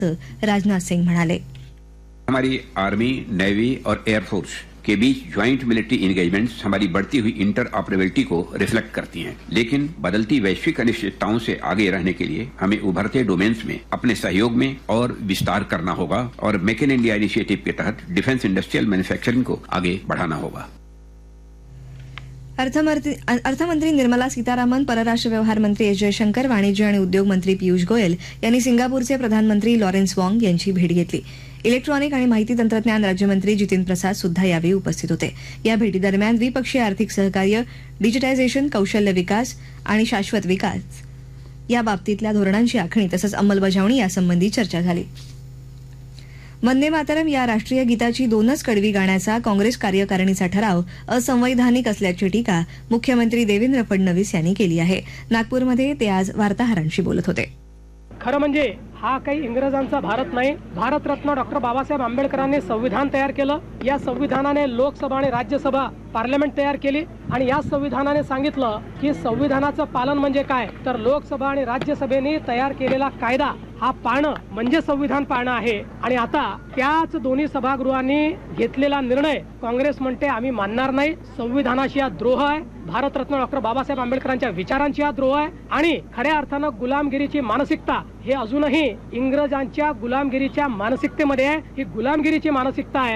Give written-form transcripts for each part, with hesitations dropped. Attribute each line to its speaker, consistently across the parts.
Speaker 1: राजनाथ सिंह म्हणाले.
Speaker 2: हमारी army, navy और एयरफोर्स के बीच ज्वाइंट मिलिट्री इंगेजमेंट्स हमारी बढ़ती हुई इंटर ऑपरेबिलिटी को रिफ्लेक्ट करती हैं, लेकिन बदलती वैश्विक अनिश्चितताओं से आगे रहने के लिए हमें उभरते डोमेन्स में अपने सहयोग में और विस्तार करना होगा और मेक इन इंडिया इनिशिएटिव के तहत डिफेंस इंडस्ट्रियल मैन्युफैक्चरिंग को आगे बढ़ाना होगा.
Speaker 1: अर्थमंत्री निर्मला सीतारामन, परराष्ट्र व्यवहार मंत्री एस जयशंकर, वाणिज्य आणि उद्योग मंत्री पीयूष गोयल यांनी सिंगापूरचे प्रधानमंत्री लॉरेन्स वॉंग यांची भेट घेतली. इलेक्ट्रॉनिक आणि माहिती तंत्रज्ञान राज्यमंत्री जितीन प्रसाद सुद्धा यावेळी उपस्थित होते. या भेटीदरम्यान द्विपक्षीय आर्थिक सहकार्य, डिजिटायझेशन, कौशल्य विकास आणि शाश्वत विकास या बाबतीतल्या धोरणांची आखणी तसंच अंमलबजावणी यासंबंधी चर्चा झाली. वंदे मातरम या राष्ट्रीय गीताची 2च कडवी गाण्याचा काँग्रेस कार्यकारिणीचा ठराव असंवैधानिक असल्याची टीका मुख्यमंत्री देवेंद्र फडणवीस यांनी केली आहे. नागपूरमध्ये ते आज वार्ताहरांशी बोलत होते.
Speaker 3: खरं म्हणजे हा काही इंग्रजांचा भारत नाही. भारतरत्न डॉक्टर बाबासाहेब आंबेडकरांनी संविधान तयार केलं. या संविधानाने लोकसभा आणि राज्यसभा पार्लमेंट तयार केली आणि या संविधानाने सांगितलं की संविधानाचं पालन म्हणजे काय, तर लोकसभा आणि राज्यसभेने तयार केलेला कायदा हा पाळणं म्हणजे संविधान पाळणं आहे. आणि आता त्याच दोन्ही सभागृहांनी घेतलेला निर्णय काँग्रेस म्हणते आम्ही मानणार नाही. संविधानाशी हा द्रोह आहे. भारतरत्न डॉक्टर बाबासाहेब आंबेडकरांच्या विचारांची हा द्रोह आहे आणि खऱ्या अर्थानं गुलामगिरीची मानसिकता हे अजूनही इंग्रजांच्या गुलामगिरीच्या मानसिकतेमध्ये आहे. ही गुलामगिरीची मानसिकता आहे.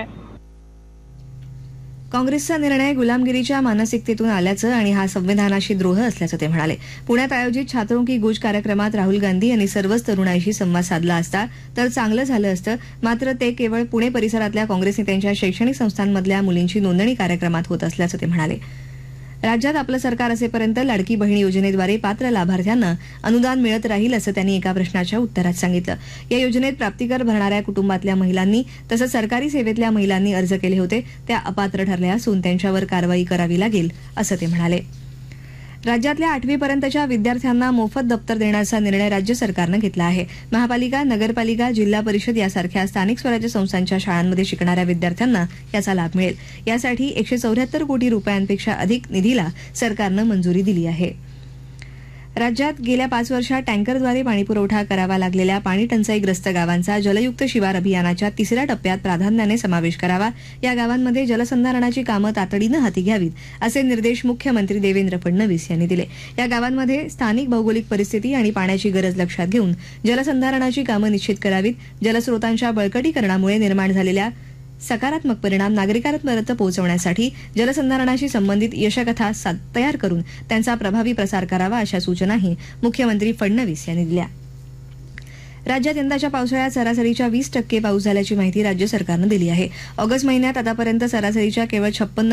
Speaker 1: काँग्रेसचा निर्णय गुलामगिरीच्या मानसिकतेतून आल्याचं आणि हा संविधानाशी द्रोह असल्याचं ते म्हणाले. पुण्यात आयोजित छात्रों की गूंज कार्यक्रमात राहुल गांधी यांनी सर्वच तरुणाईशी संवाद साधला असता तर चांगलं झालं असतं, मात्र ते केवळ पुणे परिसरातल्या काँग्रेस नेत्यांच्या शैक्षणिक संस्थांमधल्या मुलींची नोंदणी कार्यक्रमात होत असल्याचं ते म्हणाले. राज्यात आपलं सरकार असेपर्यंत लाडकी बहीण योजनेद्वारे पात्र लाभार्थ्यांना अनुदान मिळत राहील असं त्यांनी एका प्रश्नाच्या उत्तरात सांगितलं. या योजनेत प्राप्तिकर भरणाऱ्या कुटुंबातल्या महिलांनी तसंच सरकारी सेवेतल्या महिलांनी अर्ज केले होते त्या अपात्र ठरल्या असून त्यांच्यावर कारवाई करावी लागेल असं ते म्हणाले. राज्यातल्या 8वी पर्यंतच्या विद्यार्थ्यांना मोफत दप्तर देण्याचा निर्णय राज्य सरकारनं घेतला आहे. महापालिका, नगरपालिका, जिल्हा परिषद यासारख्या स्थानिक स्वराज्य संस्थांच्या शाळांमध्ये शिकणाऱ्या विद्यार्थ्यांना याचा लाभ मिळेल. यासाठी 174 कोटी रुपयांपेक्षा अधिक निधीला सरकारनं मंजुरी दिली आहे. राज्यात गेल्या 5 वर्षात टँकरद्वारे पाणीपुरवठा करावा लागलेल्या पाणी टंचाईग्रस्त गावांचा जलयुक्त शिवार अभियानाच्या 3ऱ्या टप्प्यात प्राधान्याने समावेश करावा. या गावांमध्ये जलसंधारणाची कामं तातडीनं हाती घ्यावीत असे निर्देश मुख्यमंत्री देवेंद्र फडणवीस यांनी दिले. या गावांमध्ये स्थानिक भौगोलिक परिस्थिती आणि पाण्याची गरज लक्षात घेऊन जलसंधारणाची कामं निश्चित करावीत. जलस्रोतांच्या बळकटीकरणामुळे निर्माण झालेल्या सकारात्मक परिणाम नागरिकांपर्यंत पोहोचवण्यासाठी जलसंधारणाशी संबंधित यशकथा तयार करून त्यांचा प्रभावी प्रसार करावा अशा सूचनाही मुख्यमंत्री फडणवीस यांनी दिल्या. राज्यात यंदाच्या पावसाळ्यात सरासरीच्या 20% पाऊस झाल्याची माहिती राज्य सरकारनं दिली आहे. ऑगस्ट महिन्यात आतापर्यंत सरासरीच्या केवळ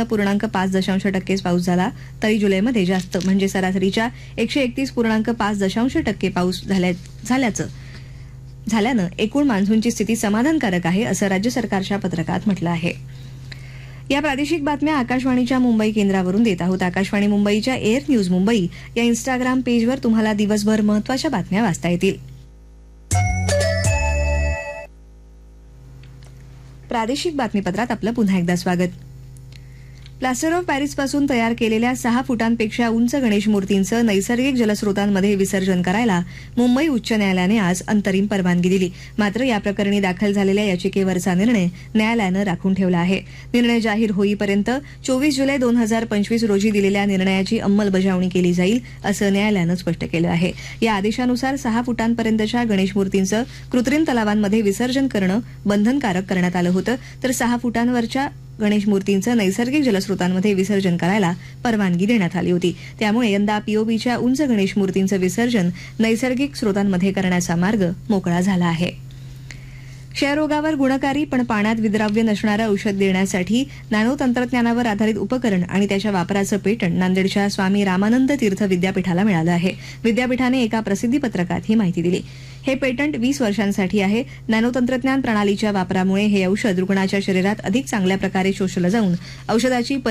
Speaker 1: 56.5% पाऊस झाला, तरी जुलैमध्ये जास्त म्हणजे सरासरीच्या 131.5% पाऊस झाल्यानं एकूण मान्सूनची स्थिती समाधानकारक आहे असं राज्य सरकारच्या पत्रकात म्हटलं आहे. या प्रादेशिक बातम्या आकाशवाणीच्या मुंबई केंद्रावरून देत आहोत. आकाशवाणी मुंबईच्या एअर न्यूज मुंबई या इंस्टाग्राम पेजवर तुम्हाला दिवसभर महत्त्वाच्या बातम्या वाचता येतील. प्रादेशिक बातमीपत्रात आपलं पुन्हा एकदा स्वागत. प्लास्टर ऑफ पॅरिसपासून तयार केलेल्या 6 फुटांपेक्षा उंच गणेश मूर्तींचं नैसर्गिक जलस्रोतांमध्ये विसर्जन करायला मुंबई उच्च न्यायालयाने आज अंतरिम परवानगी दिली. मात्र या प्रकरणी दाखल झालेल्या याचिकेवरचा निर्णय न्यायालयानं राखून ठेवला आहे. निर्णय जाहीर होईपर्यंत 24 जुलै 2025 रोजी दिलेल्या निर्णयाची अंमलबजावणी केली जाईल असं न्यायालयानं स्पष्ट केलं आहे. या आदेशानुसार 6 फुटांपर्यंतच्या गणेश मूर्तींचं कृत्रिम तलावांमध्ये विसर्जन करणं बंधनकारक करण्यात आलं होतं, तर 6 फुटांवरच्या गणेश मूर्तींचं नैसर्गिक जलस्रोतांमध्ये विसर्जन करायला परवानगी देण्यात आली होती. त्यामुळे यंदा पीओपीच्या उंच गणेश मूर्तींचं विसर्जन नैसर्गिक स्रोतांमध्ये करण्याचा मार्ग मोकळा झाला आहे. क्षयरोगावर गुणकारी पण पाण्यात विद्राव्य नसणारं औषध देण्यासाठी नॅनो तंत्रज्ञानावर आधारित उपकरण आणि त्याच्या वापराचं पेटंट नांदेडच्या स्वामी रामानंद तीर्थ विद्यापीठाला मिळालं आहे. विद्यापीठाने एका प्रसिद्धीपत्रकात ही माहिती दिली. हे पेटंट 20 वर्षांसाठी आहे. नॅनो तंत्रज्ञान प्रणालीच्या वापरामुळे हे औषध रुग्णाच्या शरीरात अधिक चांगल्या प्रकारे शोषलं जाऊन औषधाची